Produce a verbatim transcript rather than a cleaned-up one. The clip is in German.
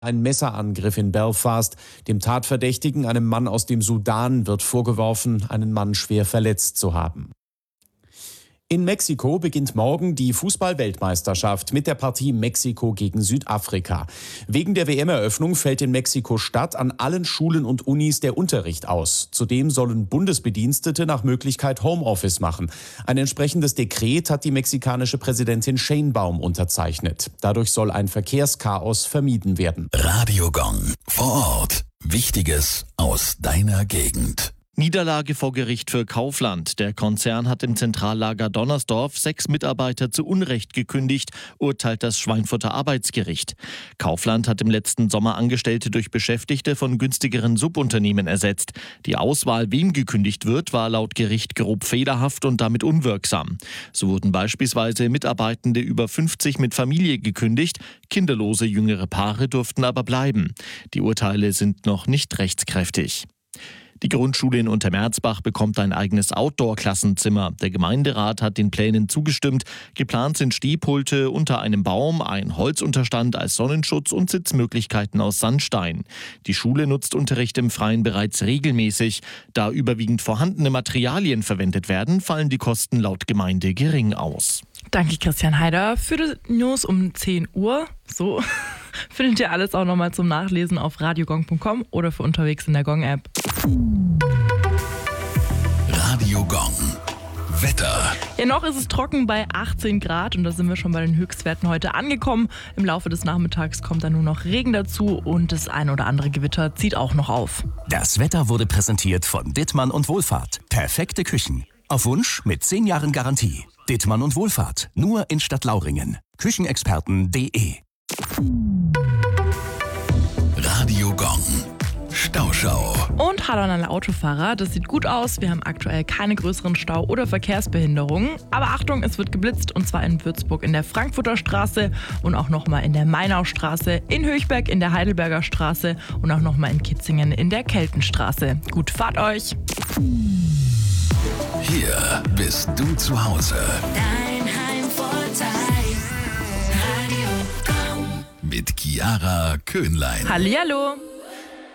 Ein Messerangriff in Belfast. Dem Tatverdächtigen, einem Mann aus dem Sudan, wird vorgeworfen, einen Mann schwer verletzt zu haben. In Mexiko beginnt morgen die Fußball-Weltmeisterschaft mit der Partie Mexiko gegen Südafrika. Wegen der W M-Eröffnung fällt in Mexiko-Stadt an allen Schulen und Unis der Unterricht aus. Zudem sollen Bundesbedienstete nach Möglichkeit Homeoffice machen. Ein entsprechendes Dekret hat die mexikanische Präsidentin Sheinbaum unterzeichnet. Dadurch soll ein Verkehrschaos vermieden werden. Radio Gong vor Ort. Wichtiges aus deiner Gegend. Niederlage vor Gericht für Kaufland. Der Konzern hat im Zentrallager Donnersdorf sechs Mitarbeiter zu Unrecht gekündigt, urteilt das Schweinfurter Arbeitsgericht. Kaufland hat im letzten Sommer Angestellte durch Beschäftigte von günstigeren Subunternehmen ersetzt. Die Auswahl, wem gekündigt wird, war laut Gericht grob fehlerhaft und damit unwirksam. So wurden beispielsweise Mitarbeitende über fünfzig mit Familie gekündigt, kinderlose jüngere Paare durften aber bleiben. Die Urteile sind noch nicht rechtskräftig. Die Grundschule in Untermerzbach bekommt ein eigenes Outdoor-Klassenzimmer. Der Gemeinderat hat den Plänen zugestimmt. Geplant sind Stehpulte unter einem Baum, ein Holzunterstand als Sonnenschutz und Sitzmöglichkeiten aus Sandstein. Die Schule nutzt Unterricht im Freien bereits regelmäßig. Da überwiegend vorhandene Materialien verwendet werden, fallen die Kosten laut Gemeinde gering aus. Danke, Christian Heider. Für die News um zehn Uhr. So findet ihr alles auch nochmal zum Nachlesen auf radiogong punkt com oder für unterwegs in der Gong-App. Radio Gong. Wetter. Ja, noch ist es trocken bei achtzehn Grad und da sind wir schon bei den Höchstwerten heute angekommen. Im Laufe des Nachmittags kommt dann nur noch Regen dazu und das ein oder andere Gewitter zieht auch noch auf. Das Wetter wurde präsentiert von Dittmann und Wohlfahrt. Perfekte Küchen. Auf Wunsch mit zehn Jahren Garantie. Dittmann und Wohlfahrt. Nur in Stadtlauringen. Küchenexperten punkt de. Radio Gong. Stauschau. Und hallo an alle Autofahrer, das sieht gut aus. Wir haben aktuell keine größeren Stau- oder Verkehrsbehinderungen. Aber Achtung, es wird geblitzt und zwar in Würzburg in der Frankfurter Straße und auch nochmal in der Mainaustraße, in Höchberg in der Heidelberger Straße und auch nochmal in Kitzingen in der Keltenstraße. Gut, fahrt euch! Hier bist du zu Hause. Dein Heimvorteil. Radio Gong. Mit Chiara Köhnlein. Hallihallo!